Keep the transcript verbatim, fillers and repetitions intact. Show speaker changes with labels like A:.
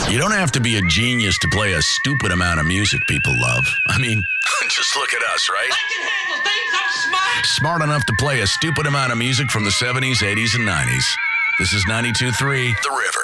A: You don't have to be a genius to play a stupid amount of music people love. I mean, just look at us, right?
B: I can handle things. I'm smart.
A: Smart enough to play a stupid amount of music from the seventies, eighties, and nineties. This is ninety-two point three The River.